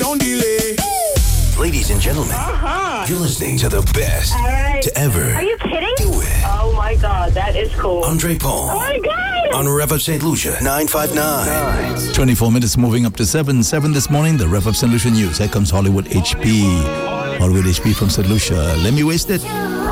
don't delay. Ladies and gentlemen, you're listening to the best to ever. Are you kidding? Do it. Oh my God, that is cool. Andre Paul. Oh my God. On Rev Up St. Lucia 959. 24 minutes moving up to 7 this morning. The Rev Up St. Lucia news. Here comes Hollywood HP. Hollywood HP from St. Lucia. Let me waste it.